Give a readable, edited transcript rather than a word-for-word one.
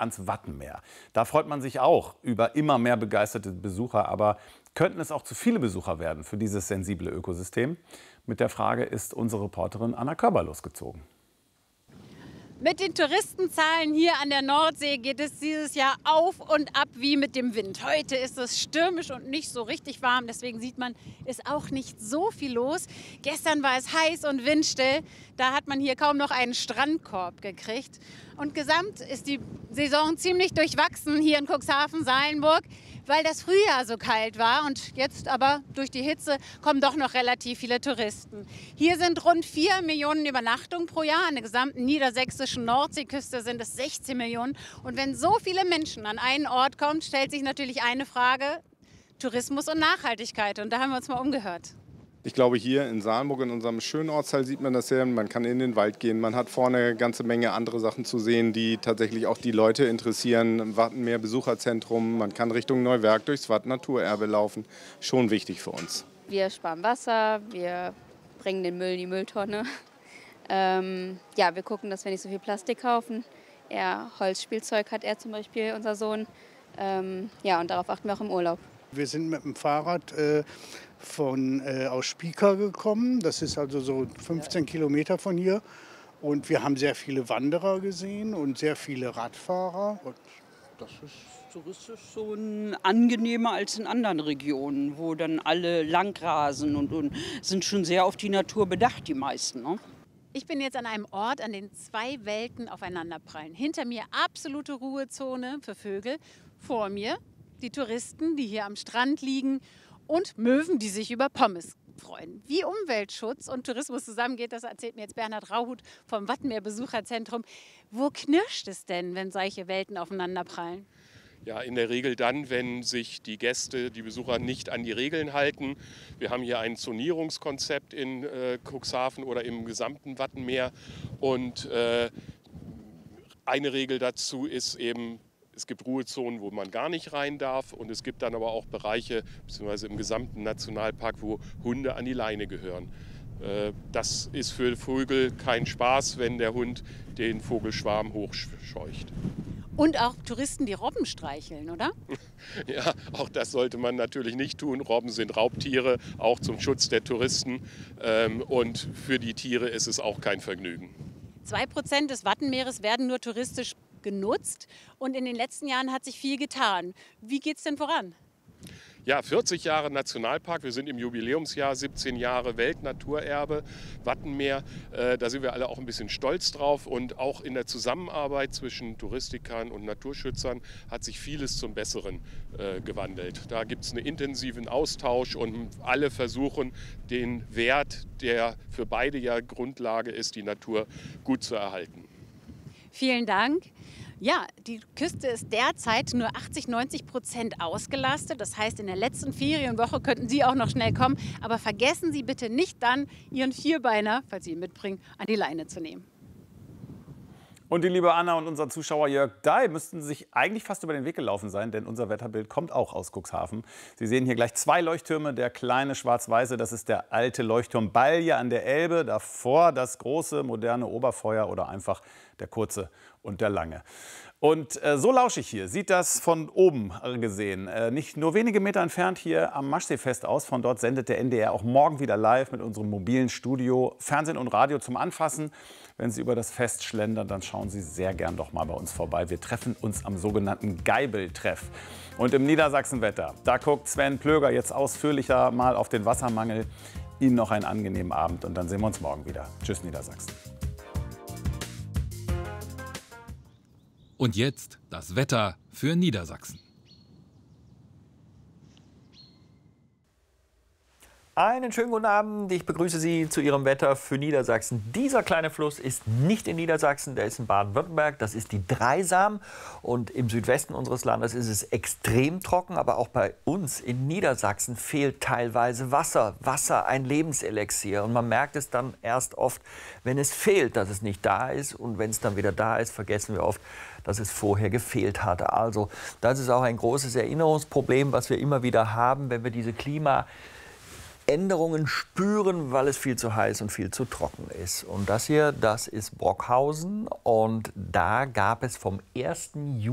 ans Wattenmeer. Da freut man sich auch über immer mehr begeisterte Besucher. Aber könnten es auch zu viele Besucher werden für dieses sensible Ökosystem? Mit der Frage ist unsere Reporterin Anna Körber losgezogen. Mit den Touristenzahlen hier an der Nordsee geht es dieses Jahr auf und ab wie mit dem Wind. Heute ist es stürmisch und nicht so richtig warm, deswegen sieht man, ist auch nicht so viel los. Gestern war es heiß und windstill, da hat man hier kaum noch einen Strandkorb gekriegt. Und gesamt ist die Saison ziemlich durchwachsen hier in Cuxhaven-Salenburg, weil das Frühjahr so kalt war und jetzt aber durch die Hitze kommen doch noch relativ viele Touristen. Hier sind rund 4 Millionen Übernachtungen pro Jahr. An der gesamten niedersächsischen Nordseeküste sind es 16 Millionen. Und wenn so viele Menschen an einen Ort kommen, stellt sich natürlich eine Frage: Tourismus und Nachhaltigkeit. Und da haben wir uns mal umgehört. Ich glaube, hier in Salenburg, in unserem schönen Ortsteil, sieht man das ja. Man kann in den Wald gehen. Man hat vorne eine ganze Menge andere Sachen zu sehen, die tatsächlich auch die Leute interessieren. Im Wattenmeer Besucherzentrum. Man kann Richtung Neuwerk durchs Watt Naturerbe laufen. Schon wichtig für uns. Wir sparen Wasser, wir bringen den Müll in die Mülltonne. Ja, wir gucken, dass wir nicht so viel Plastik kaufen. Eher Holzspielzeug hat er zum Beispiel, unser Sohn. Ja, und darauf achten wir auch im Urlaub. Wir sind mit dem Fahrrad aus Spieka gekommen. Das ist also so 15 Kilometer von hier. Und wir haben sehr viele Wanderer gesehen und sehr viele Radfahrer. Und das ist touristisch schon angenehmer als in anderen Regionen, wo dann alle langrasen und sind schon sehr auf die Natur bedacht, die meisten. Ne? Ich bin jetzt an einem Ort, an dem zwei Welten aufeinanderprallen. Hinter mir absolute Ruhezone für Vögel. Vor mir die Touristen, die hier am Strand liegen, und Möwen, die sich über Pommes freuen. Wie Umweltschutz und Tourismus zusammengeht, das erzählt mir jetzt Bernhard Rauhut vom Wattenmeer Besucherzentrum. Wo knirscht es denn, wenn solche Welten aufeinanderprallen? Ja, in der Regel dann, wenn sich die Gäste, die Besucher nicht an die Regeln halten. Wir haben hier ein Zonierungskonzept in Cuxhaven oder im gesamten Wattenmeer. Und eine Regel dazu ist eben, es gibt Ruhezonen, wo man gar nicht rein darf, und es gibt dann aber auch Bereiche, beziehungsweise im gesamten Nationalpark, wo Hunde an die Leine gehören. Das ist für Vögel kein Spaß, wenn der Hund den Vogelschwarm hochscheucht. Und auch Touristen, die Robben streicheln, oder? Ja, auch das sollte man natürlich nicht tun. Robben sind Raubtiere, auch zum Schutz der Touristen. Und für die Tiere ist es auch kein Vergnügen. 2% des Wattenmeeres werden nur touristisch genutzt, und in den letzten Jahren hat sich viel getan. Wie geht es denn voran? Ja, 40 Jahre Nationalpark, wir sind im Jubiläumsjahr, 17 Jahre Weltnaturerbe, Wattenmeer. Da sind wir alle auch ein bisschen stolz drauf, und auch in der Zusammenarbeit zwischen Touristikern und Naturschützern hat sich vieles zum Besseren gewandelt. Da gibt es einen intensiven Austausch, und alle versuchen, den Wert, der für beide ja Grundlage ist, die Natur gut zu erhalten. Vielen Dank. Ja, die Küste ist derzeit nur 80–90% ausgelastet. Das heißt, in der letzten Ferienwoche könnten Sie auch noch schnell kommen. Aber vergessen Sie bitte nicht dann, Ihren Vierbeiner, falls Sie ihn mitbringen, an die Leine zu nehmen. Und die liebe Anna und unser Zuschauer Jörg Dai müssten sich eigentlich fast über den Weg gelaufen sein, denn unser Wetterbild kommt auch aus Cuxhaven. Sie sehen hier gleich zwei Leuchttürme. Der kleine schwarz-weiße, das ist der alte Leuchtturm Balje an der Elbe. Davor das große, moderne Oberfeuer, oder einfach der kurze und der lange. Und so lauschig hier sieht das von oben gesehen. Nicht nur wenige Meter entfernt hier am Maschseefest aus. Von dort sendet der NDR auch morgen wieder live mit unserem mobilen Studio Fernsehen und Radio zum Anfassen. Wenn Sie über das Fest schlendern, dann schauen Sie sehr gern doch mal bei uns vorbei. Wir treffen uns am sogenannten Geibeltreff. Und im Niedersachsenwetter, da guckt Sven Plöger jetzt ausführlicher mal auf den Wassermangel. Ihnen noch einen angenehmen Abend, und dann sehen wir uns morgen wieder. Tschüss, Niedersachsen. Und jetzt das Wetter für Niedersachsen. Einen schönen guten Abend. Ich begrüße Sie zu Ihrem Wetter für Niedersachsen. Dieser kleine Fluss ist nicht in Niedersachsen, der ist in Baden-Württemberg. Das ist die Dreisam. Und im Südwesten unseres Landes ist es extrem trocken. Aber auch bei uns in Niedersachsen fehlt teilweise Wasser. Wasser, ein Lebenselixier. Und man merkt es dann erst oft, wenn es fehlt, dass es nicht da ist. Und wenn es dann wieder da ist, vergessen wir oft, dass es vorher gefehlt hatte. Also das ist auch ein großes Erinnerungsproblem, was wir immer wieder haben, wenn wir diese Klimaänderungen spüren, weil es viel zu heiß und viel zu trocken ist. Und das hier, das ist Brockhausen, und da gab es vom 1. Juli